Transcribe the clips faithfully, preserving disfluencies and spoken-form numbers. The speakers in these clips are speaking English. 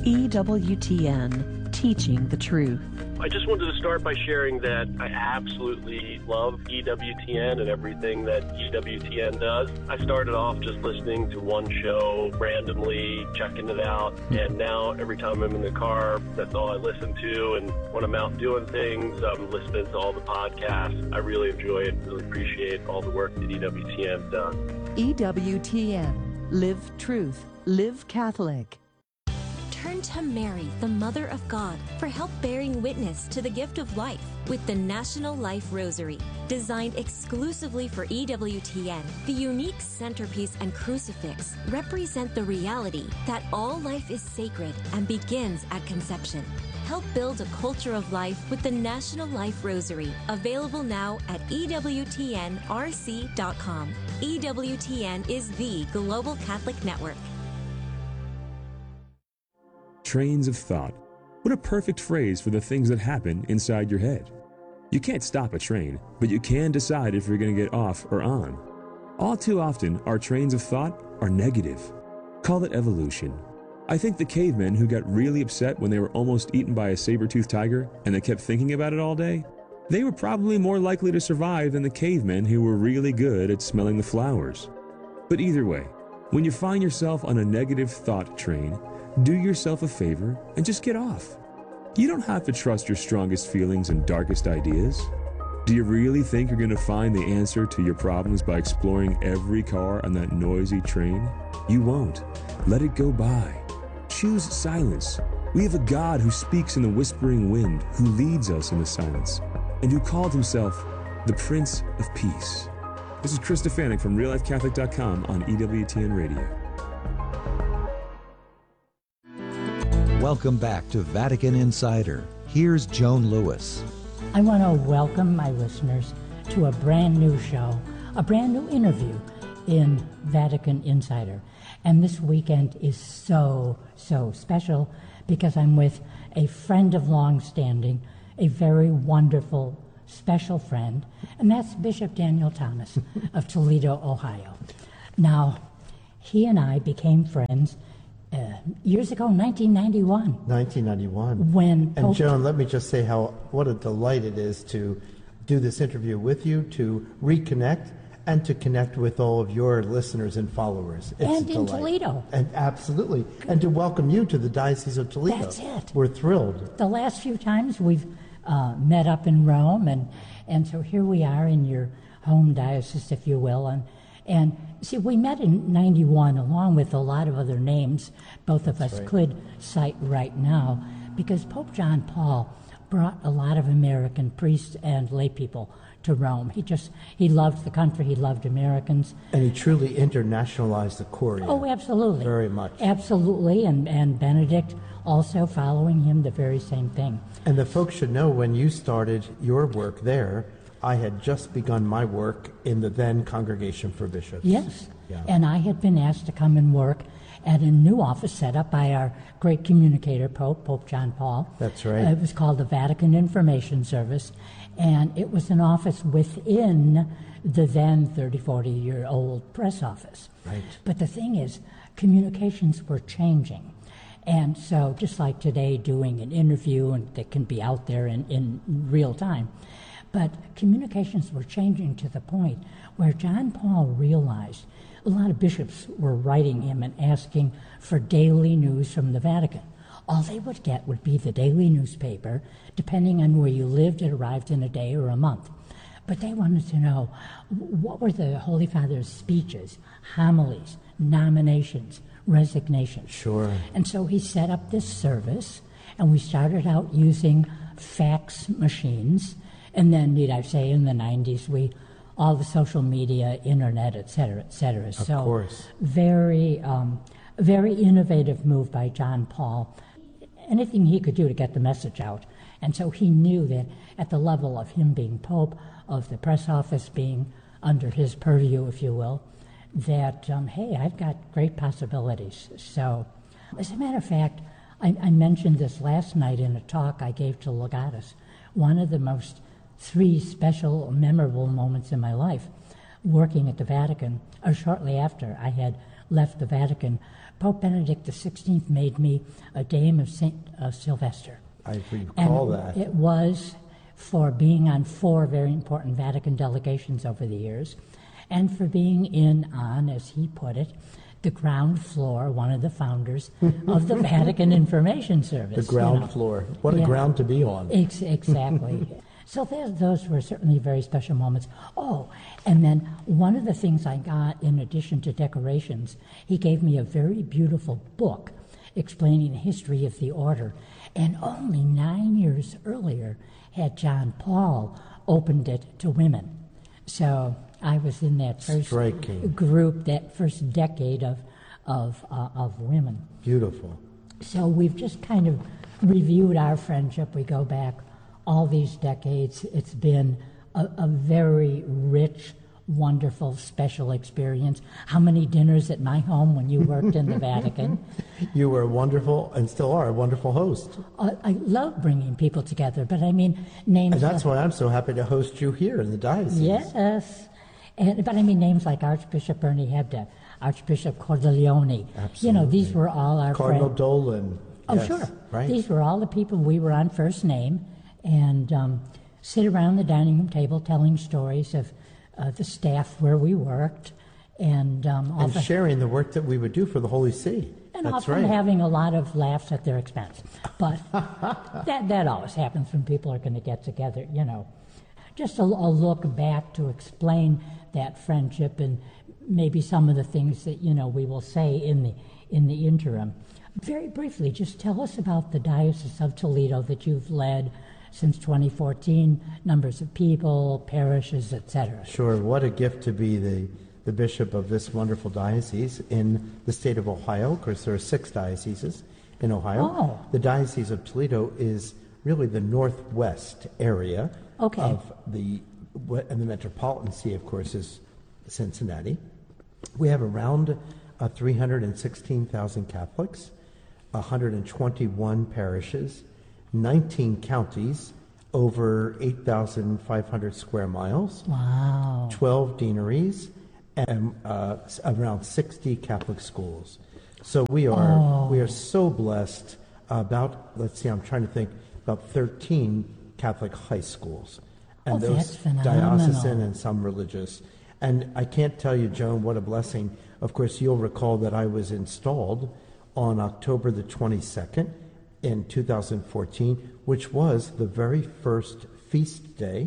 E W T N, teaching the truth. I just wanted to start by sharing that I absolutely love E W T N and everything that E W T N does. I started off just listening to one show randomly, checking it out, and now every time I'm in the car, that's all I listen to. And when I'm out doing things, I'm listening to all the podcasts. I really enjoy it, really appreciate all the work that E W T N does. E W T N, live truth, live Catholic. Turn to Mary, the Mother of God, for help bearing witness to the gift of life with the National Life Rosary. Designed exclusively for E W T N, the unique centerpiece and crucifix represent the reality that all life is sacred and begins at conception. Help build a culture of life with the National Life Rosary, available now at E W T N R C dot com. E W T N is the global Catholic network. Trains of thought. What a perfect phrase for the things that happen inside your head. You can't stop a train, but you can decide if you're going to get off or on. All too often, our trains of thought are negative. Call it evolution. I think the cavemen who got really upset when they were almost eaten by a saber-toothed tiger and they kept thinking about it all day, they were probably more likely to survive than the cavemen who were really good at smelling the flowers. But either way, when you find yourself on a negative thought train, do yourself a favor and just get off. You don't have to trust your strongest feelings and darkest ideas. Do you really think you're going to find the answer to your problems by exploring every car on that noisy train? You won't. Let it go by. Choose silence. We have a God who speaks in the whispering wind, who leads us in the silence, and who called himself the Prince of Peace. This is Chris Stefanik from real life catholic dot com on E W T N Radio. Welcome back to Vatican Insider. Here's Joan Lewis. I want to welcome my listeners to a brand new show, a brand new interview in Vatican Insider. And this weekend is so, so special because I'm with a friend of long standing, a very wonderful, special friend, and that's Bishop Daniel Thomas of Toledo, Ohio. Now, he and I became friends Uh, years ago, nineteen ninety-one. nineteen ninety-one. When and Pope Joan, let me just say how what a delight it is to do this interview with you, to reconnect, and to connect with all of your listeners and followers. It's and a in delight. Toledo. And absolutely. And to welcome you to the Diocese of Toledo. That's it. We're thrilled. The last few times we've uh, met up in Rome, and, and so here we are in your home diocese, if you will, and And see, we met in ninety-one along with a lot of other names both of us right. could cite right now, because Pope John Paul brought a lot of American priests and lay people to Rome. He just, he loved the country, he loved Americans. And he truly internationalized the Curia. Oh, absolutely. Very much. Absolutely, and, and Benedict also following him, the very same thing. And the folks should know when you started your work there, I had just begun my work in the then Congregation for Bishops. Yes, Yeah. and I had been asked to come and work at a new office set up by our great communicator, Pope, Pope John Paul. That's right. Uh, it was called the Vatican Information Service, and it was an office within the then thirty, forty-year-old press office. Right. But the thing is, communications were changing. And so just like today, doing an interview and that can be out there in, in real time, but communications were changing to the point where John Paul realized a lot of bishops were writing him and asking for daily news from the Vatican. All they would get would be the daily newspaper. Depending on where you lived, it arrived in a day or a month. But they wanted to know, what were the Holy Father's speeches, homilies, nominations, resignations? Sure. And so he set up this service, and we started out using fax machines. And then, need I say, in the nineties, we, all the social media, internet, et cetera, et cetera. Of so course. very, um, very innovative move by John Paul. Anything he could do to get the message out. And so he knew that at the level of him being Pope, of the press office being under his purview, if you will, that, um, hey, I've got great possibilities. So, as a matter of fact, I, I mentioned this last night in a talk I gave to Legatus. One of the most three special, memorable moments in my life working at the Vatican, or shortly after I had left the Vatican. Pope Benedict the sixteenth made me a Dame of Saint uh, Sylvester. I recall and that. It was for being on four very important Vatican delegations over the years, and for being in on, as he put it, the ground floor, one of the founders of the Vatican Information Service. The ground you know. floor. What Yeah. a ground to be on. Ex- exactly. So th- those were certainly very special moments. Oh, and then one of the things I got, in addition to decorations, he gave me a very beautiful book explaining the history of the order. And only nine years earlier had John Paul opened it to women. So I was in that first Striking. group, that first decade of of uh, of women. Beautiful. So we've just kind of reviewed our friendship. We go back all these decades. It's been a, a very rich, wonderful, special experience. How many dinners at my home when you worked in the Vatican? You were a wonderful, and still are, a wonderful host. Uh, I love bringing people together, but I mean, names... And that's like, why I'm so happy to host you here in the diocese. Yes. And, but I mean, names like Archbishop Bernie Hebda, Archbishop Cordileone. Absolutely. You know, these were all our Cardinal friends. Dolan. Oh, Yes, sure. Right. These were all the people we were on first name, and um, sit around the dining room table telling stories of uh, the staff where we worked, and um, and often, sharing the work that we would do for the Holy See. and That's often right. having a lot of laughs at their expense. But that that always happens when people are going to get together, you know. Just a, a look back to explain that friendship and maybe some of the things that, you know, we will say in the in the interim. Very briefly, just tell us about the Diocese of Toledo that you've led since twenty fourteen, numbers of people, parishes, et cetera. Sure. What a gift to be the, the bishop of this wonderful diocese in the state of Ohio. Of course, there are six dioceses in Ohio. Oh. The Diocese of Toledo is really the northwest area Okay. of the, and the metropolitan see, of course, is Cincinnati. We have around uh, three hundred sixteen thousand Catholics, one hundred twenty-one parishes, nineteen counties, over eight thousand five hundred square miles, Wow. twelve deaneries, and uh, s- around sixty Catholic schools. So we are Oh. we are so blessed. About, let's see, I'm trying to think, about thirteen Catholic high schools, and Oh, those that's phenomenal. diocesan and some religious. And I can't tell you, Joan, what a blessing. Of course, you'll recall that I was installed on October the twenty-second in two thousand fourteen, which was the very first feast day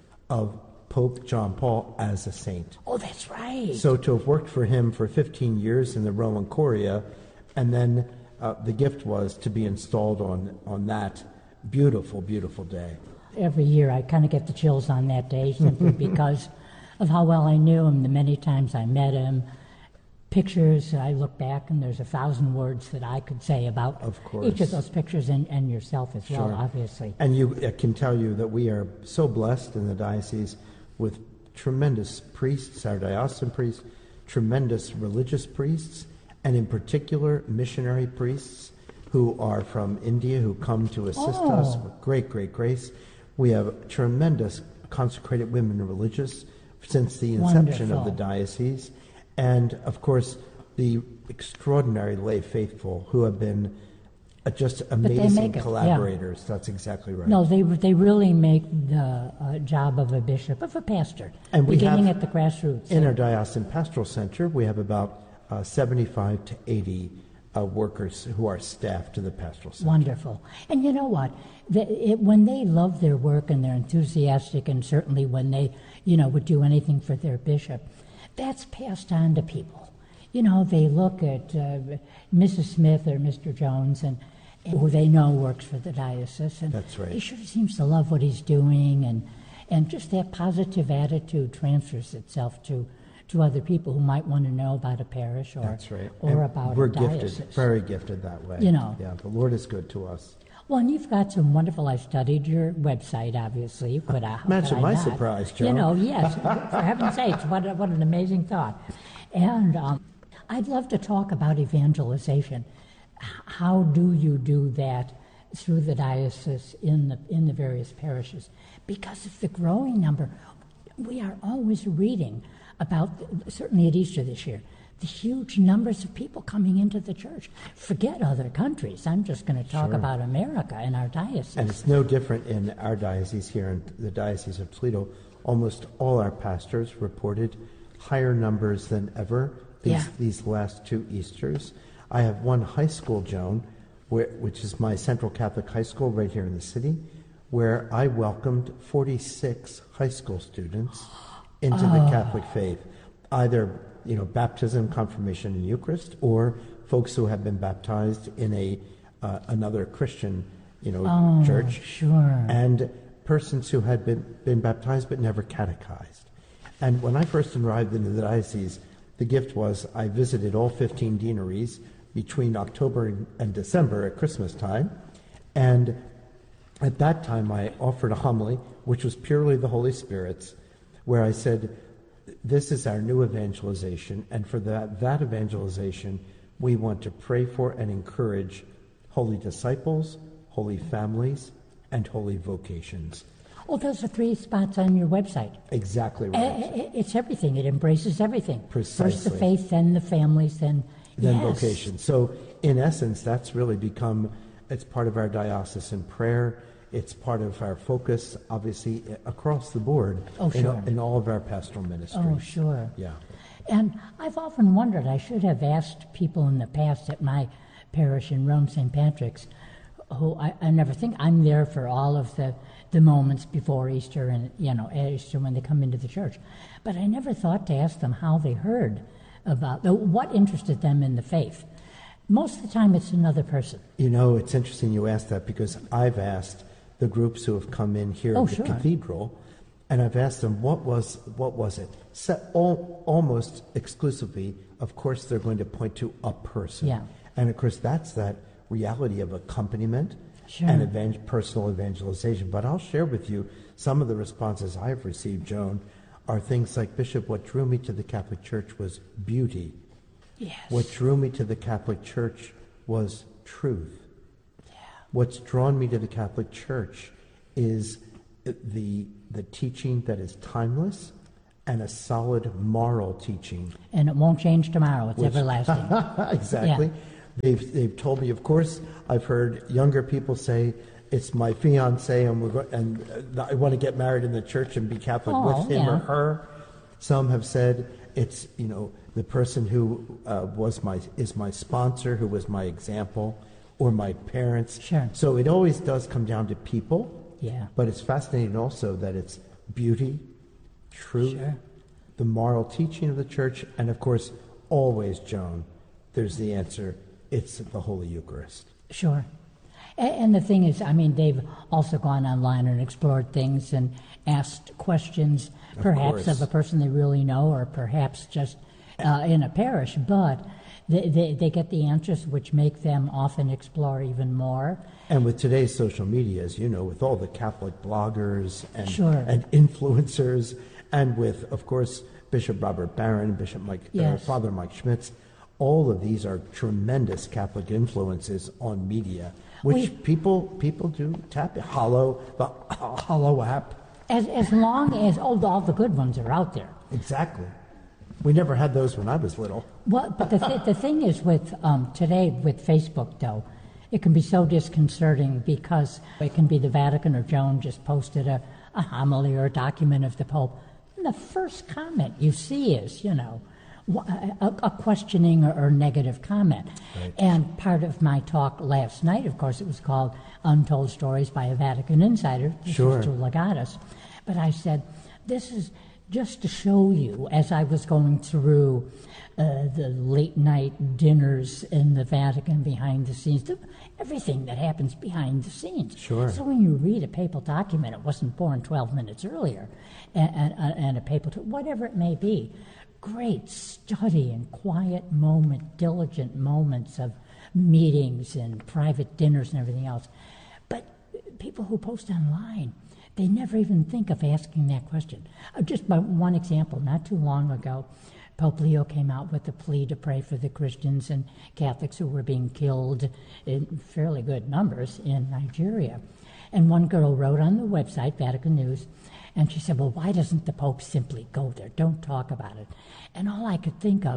of Pope John Paul as a saint. Oh, that's right. So to have worked for him for fifteen years in the Roman Curia, and then uh, the gift was to be installed on, on that beautiful, beautiful day. Every year I kind of get the chills on that day simply because of how well I knew him, the many times I met him. Pictures, I look back and there's a thousand words that I could say about Of course. each of those pictures, and, and yourself as well, Sure. obviously. And you I can tell you that we are so blessed in the diocese with tremendous priests, our diocesan priests, tremendous religious priests, and in particular missionary priests who are from India, who come to assist Oh. us with great, great grace. We have tremendous consecrated women religious since the inception of the Wonderful. diocese, and of course the extraordinary lay faithful who have been uh, just they amazing make it, yeah. collaborators. That's exactly right. No, they they really make the uh, job of a bishop, of a pastor, And we beginning have- at the grassroots. In our diocesan pastoral center, we have about uh, seventy-five to eighty uh, workers who are staff to the pastoral center. Wonderful. And you know what? The, it, when they love their work and they're enthusiastic, and certainly when they, you know, would do anything for their bishop, that's passed on to people. You know, they look at uh, Missus Smith or Mister Jones, and, and who they know works for the diocese, and That's right. he sure seems to love what he's doing, and and just that positive attitude transfers itself to to other people who might want to know about a parish or That's right. or And about we're a diocese. gifted, very gifted that way. You know. Yeah, the Lord is good to us. Well, and you've got some wonderful. I studied your website, obviously. You could, uh, how Imagine could I my not? surprise, You Joan. know, yes. For heaven's sakes, what, a, what an amazing thought. And um, I'd love to talk about evangelization. H- How do you do that through the diocese in the in the various parishes? Because of the growing number, we are always reading about, certainly at Easter this year, the huge numbers of people coming into the church. Forget other countries. I'm just going to talk Sure. about America and our diocese. And it's no different in our diocese here in the Diocese of Toledo. Almost all our pastors reported higher numbers than ever these, Yeah. these last two Easters. I have one high school, Joan, where, which is my Central Catholic High School right here in the city, where I welcomed forty-six high school students into Oh. the Catholic faith, either you know baptism, confirmation, and Eucharist, or folks who have been baptized in a uh, another Christian you know Oh, church, sure. and persons who had been, been baptized but never catechized. And when I first arrived into the diocese, the gift was I visited all fifteen deaneries between October and December at Christmas time, and at that time I offered a homily, which was purely the Holy Spirit's, where I said, this is our new evangelization, and for that, that evangelization, we want to pray for and encourage holy disciples, holy families, and holy vocations. Oh, those are three spots on your website. Exactly I- right. I- It's everything. It embraces everything. First the Precisely. faith, then the families, then Then yes. vocation. So, in essence, that's really become, it's part of our diocesan prayer. It's part of our focus, obviously, across the board Oh, in, sure. in all of our pastoral ministries. Oh, sure. Yeah. And I've often wondered, I should have asked people in the past at my parish in Rome, Saint Patrick's, who I, I never think, I'm there for all of the, the moments before Easter and, you know, at Easter when they come into the church. But I never thought to ask them how they heard about, what interested them in the faith. Most of the time it's another person. You know, it's interesting you asked that because I've asked the groups who have come in here Oh, at the sure. cathedral, and I've asked them, what was what was it? So, all, almost exclusively, of course, they're going to point to a person. Yeah. And of course, that's that reality of accompaniment Sure. and evan- personal evangelization. But I'll share with you some of the responses I've received, Joan, are things like, Bishop, what drew me to the Catholic Church was beauty. Yes. What drew me to the Catholic Church was truth. What's drawn me to the Catholic Church is the the teaching that is timeless and a solid moral teaching. And it won't change tomorrow. It's Which- everlasting. Exactly. Yeah. They've they've told me, of course, I've heard younger people say, it's my fiance and we're go- and uh, I want to get married in the church and be Catholic Oh, with him or yeah. her. Some have said it's, you know, the person who uh, was my is my sponsor, who was my example, or my parents. Sure. So it always does come down to people. Yeah. But it's fascinating also that it's beauty, truth, Sure. the moral teaching of the church, and of course, always, Joan, there's the answer. It's the Holy Eucharist. Sure. A- And the thing is, I mean, they've also gone online and explored things and asked questions, Of perhaps course. of a person they really know, or perhaps just uh, in a parish, but they, they, they get the answers which make them often explore even more. And with today's social media, as you know, with all the Catholic bloggers and, Sure. and influencers, and with, of course, Bishop Robert Barron, Bishop Mike, uh, Yes. Father Mike Schmitz, all of these are tremendous Catholic influences on media, which We- people people do tap. Hollow, the Hollow app. As, as long as, oh, all the good ones are out there. Exactly. We never had those when I was little. Well, but the, th- the thing is with um, today with Facebook, though, it can be so disconcerting because it can be the Vatican or Joan just posted a, a homily or a document of the Pope. And the first comment you see is, you know, wh- a, a questioning or, or negative comment. Right. And part of my talk last night, of course, it was called Untold Stories by a Vatican Insider. This Sure. is to Legatus. But I said, this is just to show you, as I was going through uh, the late night dinners in the Vatican behind the scenes, the, everything that happens behind the scenes. Sure. So when you read a papal document, it wasn't born twelve minutes earlier, and, and, and a papal, whatever it may be, great study and quiet moment, diligent moments of meetings and private dinners and everything else. But people who post online, they never even think of asking that question. Uh, just by one example, not too long ago, Pope Leo came out with a plea to pray for the Christians and Catholics who were being killed in fairly good numbers in Nigeria. And one girl wrote on the website, Vatican News, and she said, well, why doesn't the Pope simply go there? Don't talk about it. And all I could think of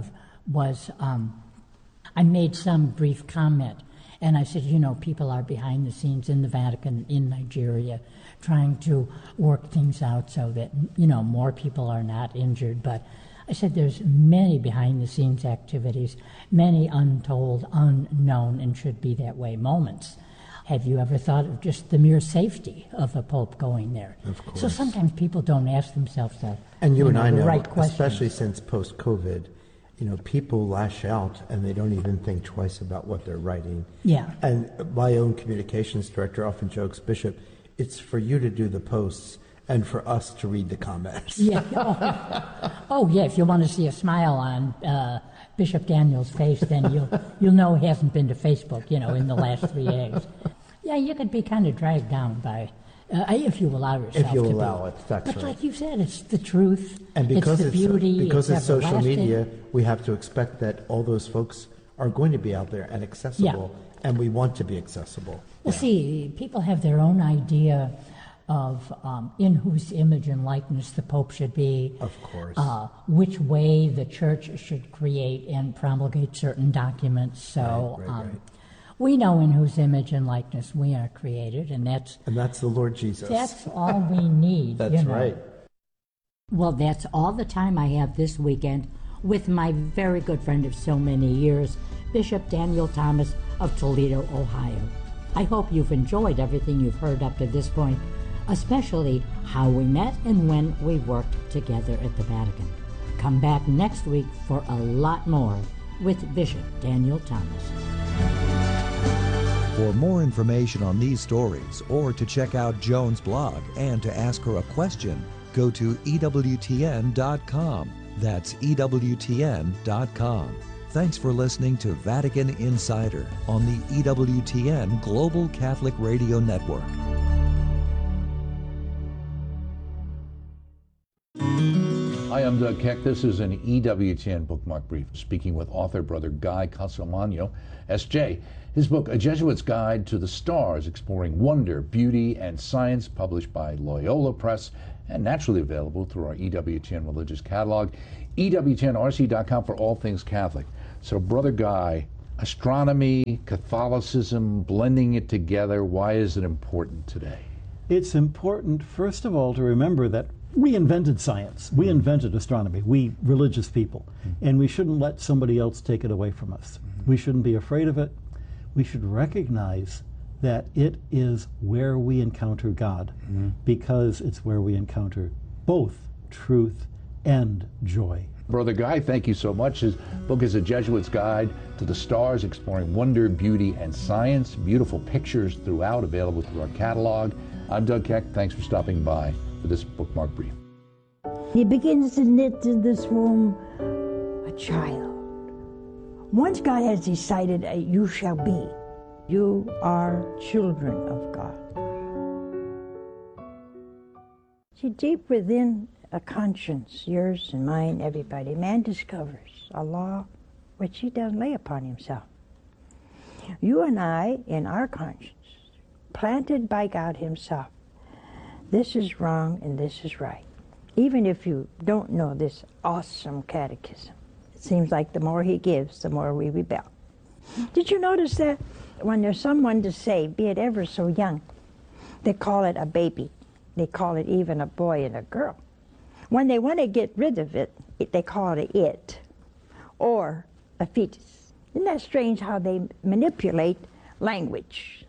was um, I made some brief comment, and I said, you know, people are behind the scenes in the Vatican, in Nigeria, trying to work things out so that, you know, more people are not injured. But I said there's many behind-the-scenes activities, many untold, unknown, and should be that way moments. Have you ever thought of just the mere safety of a pope going there? Of course. So sometimes people don't ask themselves the, and you, you and know, I the know, right questions. Especially since post-COVID, you know, people lash out and they don't even think twice about what they're writing. Yeah. And my own communications director often jokes, Bishop, it's for you to do the posts and for us to read the comments. Yeah. Oh, oh yeah. If you want to see a smile on uh, Bishop Daniel's face, then you'll you'll know he hasn't been to Facebook, you know, in the last three days. Yeah, you could be kind of dragged down by, uh, if you allow yourself. If you to allow be. it, that's but right. like you said, it's the truth. And because it's the it's, beauty. because it's, it's social everlasting. media, we have to expect that all those folks are going to be out there and accessible, yeah. and we want to be accessible. Well, yeah. see, people have their own idea of um, in whose image and likeness the Pope should be. Of course. Uh, which way the Church should create and promulgate certain documents. So right, right, um, right. we know in whose image and likeness we are created, and that's and that's the Lord Jesus. That's all we need. That's you know. right. Well, that's all the time I have this weekend with my very good friend of so many years, Bishop Daniel Thomas of Toledo, Ohio. I hope you've enjoyed everything you've heard up to this point, especially how we met and when we worked together at the Vatican. Come back next week for a lot more with Bishop Daniel Thomas. For more information on these stories or to check out Joan's blog and to ask her a question, go to E W T N dot com. That's E W T N dot com. Thanks for listening to Vatican Insider on the E W T N Global Catholic Radio Network. Hi, I'm Doug Keck. This is an E W T N Bookmark Brief, speaking with author Brother Guy Casalmagno, S J. His book, A Jesuit's Guide to the Stars, exploring wonder, beauty, and science, published by Loyola Press, and naturally available through our E W T N religious catalog, E W T N R C dot com for all things Catholic. So, Brother Guy, astronomy, Catholicism, blending it together, why is it important today? It's important, first of all, to remember that we invented science. We invented astronomy, we religious people, mm-hmm. and we shouldn't let somebody else take it away from us. Mm-hmm. We shouldn't be afraid of it. We should recognize that it is where we encounter God, mm-hmm. because it's where we encounter both truth and joy. Brother Guy, thank you so much. His book is A Jesuit's Guide to the Stars, exploring wonder, beauty, and science. Beautiful pictures throughout, available through our catalog. I'm Doug Keck. Thanks for stopping by for this bookmark brief. He begins to knit in this womb a child. Once God has decided, uh, you shall be, you are children of God. See, deep within a conscience, yours and mine, everybody, man discovers a law which he doesn't lay upon himself. You and I, in our conscience, planted by God himself, this is wrong and this is right. Even if you don't know this awesome catechism, it seems like the more he gives, the more we rebel. Did you notice that when there's someone to say, be it ever so young, they call it a baby. They call it even a boy and a girl. When they want to get rid of it, it they call it a it, or a fetus. Isn't that strange how they manipulate language?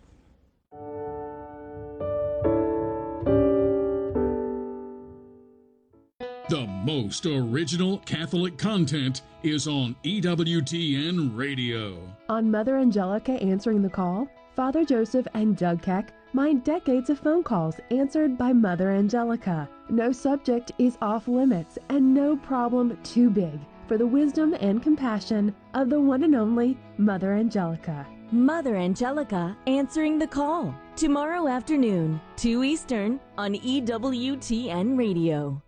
The most original Catholic content is on E W T N Radio. On Mother Angelica Answering the Call, Father Joseph and Doug Keck mine decades of phone calls answered by Mother Angelica. No subject is off limits and no problem too big for the wisdom and compassion of the one and only Mother Angelica. Mother Angelica Answering the Call, tomorrow afternoon, two Eastern, on E W T N Radio.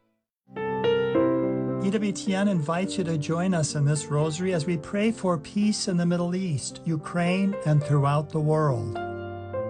E W T N invites you to join us in this rosary as we pray for peace in the Middle East, Ukraine, and throughout the world.